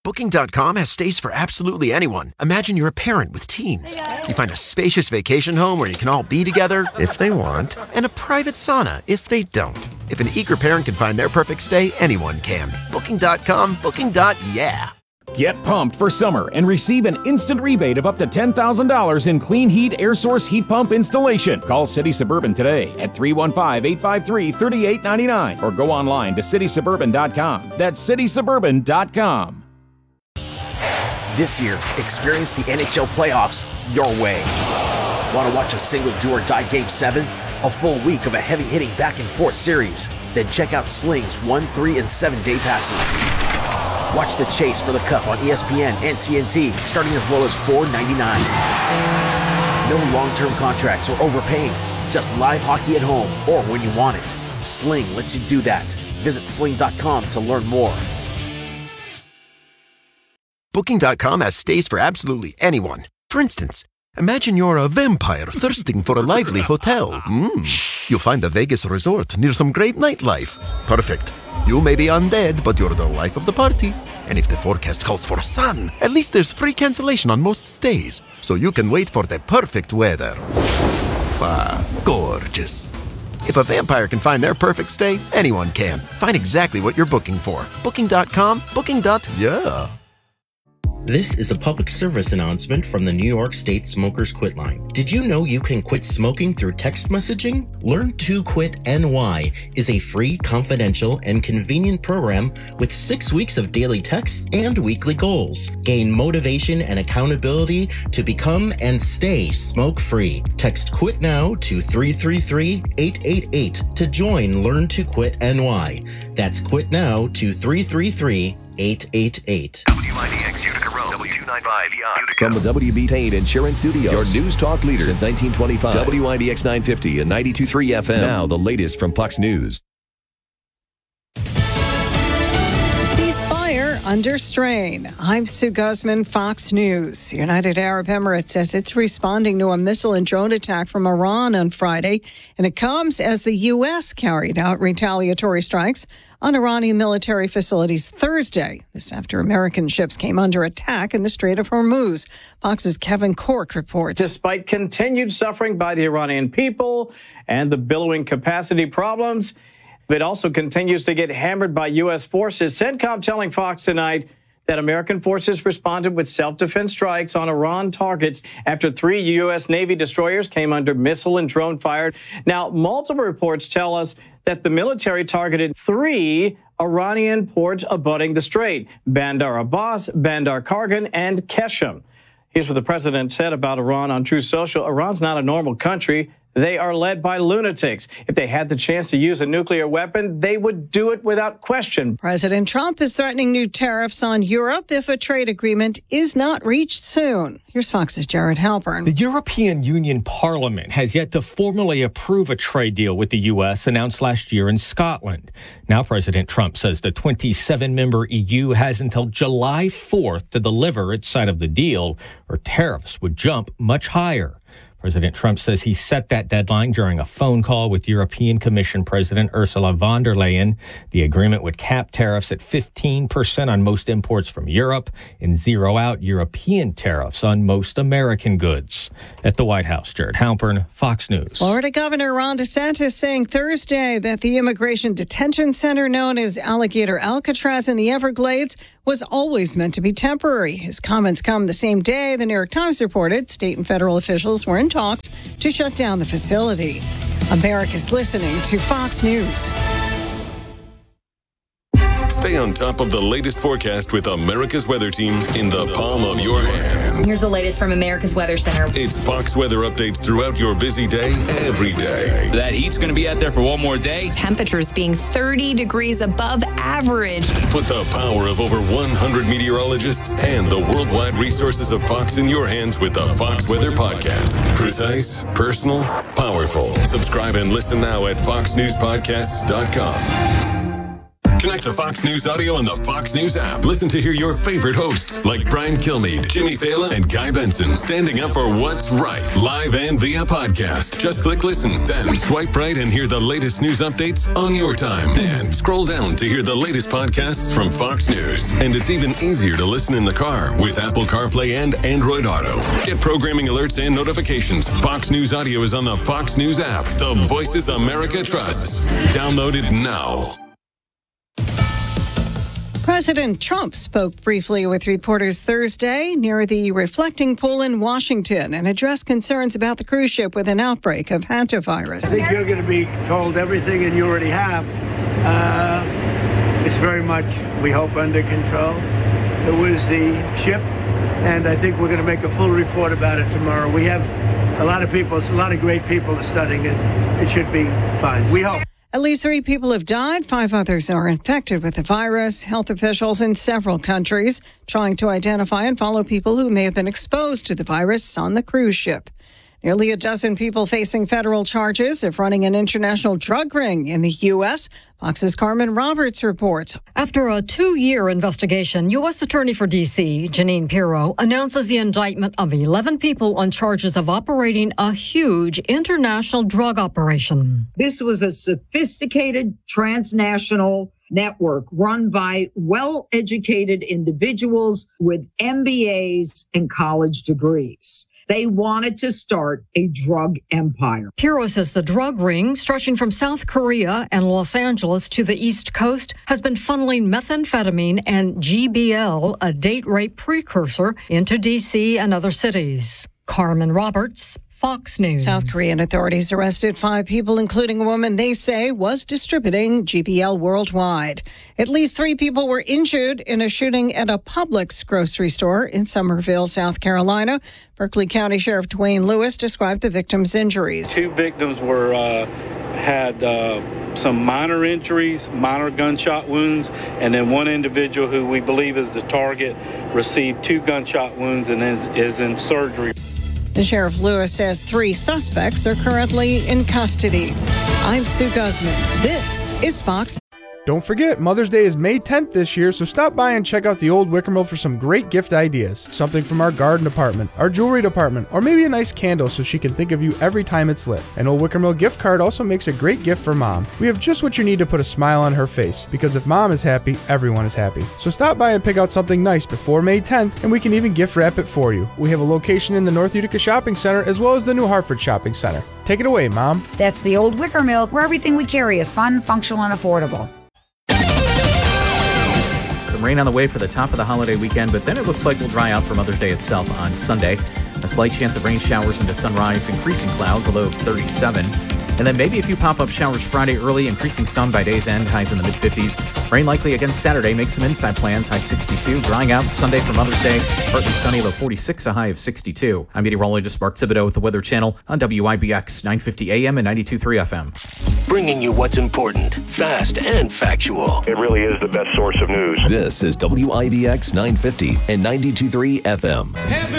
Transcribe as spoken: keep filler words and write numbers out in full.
Booking dot com has stays for absolutely anyone. Imagine you're a parent with teens. You find a spacious vacation home where you can all be together, if they want, and a private sauna, if they don't. If an eager parent can find their perfect stay, anyone can. Booking dot com, booking. Yeah. Get pumped for summer and receive an instant rebate of up to ten thousand dollars in Clean Heat Air Source Heat Pump installation. Call City Suburban today at three one five, eight five three, three eight nine nine or go online to city suburban dot com. That's city suburban dot com. This year, experience the N H L playoffs your way. Want to watch a single do-or-die Game seven? A full week of a heavy-hitting back-and-forth series? Then check out Sling's one, three, and seven day passes. Watch the chase for the Cup on E S P N and T N T, starting as low as four ninety-nine. No long-term contracts or overpaying. Just live hockey at home or when you want it. Sling lets you do that. Visit sling dot com to learn more. Booking dot com has stays for absolutely anyone. For instance, imagine you're a vampire thirsting for a lively hotel. Mm. You'll find a Vegas resort near some great nightlife. Perfect. You may be undead, but you're the life of the party. And if the forecast calls for sun, at least there's free cancellation on most stays, so you can wait for the perfect weather. Ah, gorgeous. If a vampire can find their perfect stay, anyone can. Find exactly what you're booking for. Booking dot com, booking. Yeah. This is a public service announcement from the New York State Smokers Quit Line. Did you know you can quit smoking through text messaging? Learn to Quit N Y is a free, confidential, and convenient program with six weeks of daily texts and weekly goals. Gain motivation and accountability to become and stay smoke-free. Text QUIT NOW to three three three, eight eight eight to join Learn to Quit N Y. That's QUIT NOW to three three three, eight eight eight. W I D X Utica Road, W two ninety-five Utica. From the W B Tain Insurance Studios, your news talk leader since nineteen twenty-five. W I D X nine fifty and ninety-two point three F M. Now the latest from Fox News. Ceasefire under strain. I'm Sue Guzman, Fox News. United Arab Emirates says it's responding to a missile and drone attack from Iran on Friday, and it comes as the U S carried out retaliatory strikes on Iranian military facilities Thursday. This after American ships came under attack in the Strait of Hormuz. Fox's Kevin Cork reports. Despite continued suffering by the Iranian people and the billowing capacity problems, it also continues to get hammered by U S forces. CENTCOM telling Fox tonight that American forces responded with self-defense strikes on Iran targets after three U S Navy destroyers came under missile and drone fire. Now, multiple reports tell us that the military targeted three Iranian ports abutting the strait: Bandar Abbas, Bandar Kargan, and Keshem. Here's what the president said about Iran on Truth Social. Iran's not a normal country. They are led by lunatics. If they had the chance to use a nuclear weapon, they would do it without question. President Trump is threatening new tariffs on Europe if a trade agreement is not reached soon. Here's Fox's Jared Halpern. The European Union Parliament has yet to formally approve a trade deal with the U S announced last year in Scotland. Now President Trump says the twenty-seven member E U has until July fourth to deliver its side of the deal, or tariffs would jump much higher. President Trump says he set that deadline during a phone call with European Commission President Ursula von der Leyen. The agreement would cap tariffs at fifteen percent on most imports from Europe and zero out European tariffs on most American goods. At the White House, Jared Halpern, Fox News. Florida Governor Ron DeSantis saying Thursday that the immigration detention center known as Alligator Alcatraz in the Everglades was always meant to be temporary. His comments come the same day the New York Times reported state and federal officials were in talks to shut down the facility. America's listening to Fox News. Stay on top of the latest forecast with America's Weather Team in the palm of your hands. Here's the latest from America's Weather Center. It's Fox weather updates throughout your busy day, every day. That heat's going to be out there for one more day. Temperatures being thirty degrees above average. Put the power of over one hundred meteorologists and the worldwide resources of Fox in your hands with the Fox Weather Podcast. Precise, personal, powerful. Subscribe and listen now at fox news podcasts dot com. Connect to Fox News Audio on the Fox News app. Listen to hear your favorite hosts like Brian Kilmeade, Jimmy Fallon, and Guy Benson standing up for what's right, live and via podcast. Just click listen, then swipe right and hear the latest news updates on your time. And scroll down to hear the latest podcasts from Fox News. And it's even easier to listen in the car with Apple CarPlay and Android Auto. Get programming alerts and notifications. Fox News Audio is on the Fox News app. The voices America trusts. Download it now. President Trump spoke briefly with reporters Thursday near the Reflecting Pool in Washington and addressed concerns about the cruise ship with an outbreak of hantavirus. I think you're going to be told everything, and you already have. Uh, it's very much, we hope, under control. It was the ship, and I think we're going to make a full report about it tomorrow. We have a lot of people, a lot of great people studying it. It should be fine. We hope. At least three people have died. Five others are infected with the virus. Health officials in several countries trying to identify and follow people who may have been exposed to the virus on the cruise ship. Nearly a dozen people facing federal charges of running an international drug ring in the U S. Fox's Carmen Roberts reports. After a two-year investigation, U S. Attorney for D C, Jeanine Pirro, announces the indictment of eleven people on charges of operating a huge international drug operation. This was a sophisticated transnational network run by well-educated individuals with M B As and college degrees. They wanted to start a drug empire. Pirro says the drug ring, stretching from South Korea and Los Angeles to the East Coast, has been funneling methamphetamine and G B L, a date rape precursor, into D C and other cities. Carmen Roberts, Fox News. South Korean authorities arrested five people, including a woman they say was distributing G B L worldwide. At least three people were injured in a shooting at a Publix grocery store in Summerville, South Carolina. Berkeley County Sheriff Dwayne Lewis described the victims' injuries. Two victims were uh, had uh, some minor injuries, minor gunshot wounds, and then one individual who we believe is the target received two gunshot wounds and is, is in surgery. The Sheriff Lewis says three suspects are currently in custody. I'm Sue Guzman. This is Fox. Don't forget, Mother's Day is May tenth this year, so stop by and check out the Old Wicker Mill for some great gift ideas. Something from our garden department, our jewelry department, or maybe a nice candle so she can think of you every time it's lit. An Old Wicker Mill gift card also makes a great gift for Mom. We have just what you need to put a smile on her face, because if Mom is happy, everyone is happy. So stop by and pick out something nice before May tenth, and we can even gift wrap it for you. We have a location in the North Utica Shopping Center as well as the New Hartford Shopping Center. Take it away, Mom. That's the Old Wicker Mill, where everything we carry is fun, functional, and affordable. Rain on the way for the top of the holiday weekend, but then it looks like we'll dry out for Mother's Day itself on Sunday. A slight chance of rain showers into sunrise, increasing clouds, a low of thirty-seven. And then maybe a few pop-up showers Friday early, increasing sun by day's end, highs in the mid-fifties. Rain likely again Saturday, make some inside plans, high sixty-two. Drying out Sunday for Mother's Day, partly sunny, low forty-six, a high of sixty-two. I'm meteorologist Mark Thibodeau with the Weather Channel on W I B X, nine fifty A M and ninety-two point three F M. Bringing you what's important, fast and factual. It really is the best source of news. This is W I B X nine fifty and ninety-two point three F M. Heaven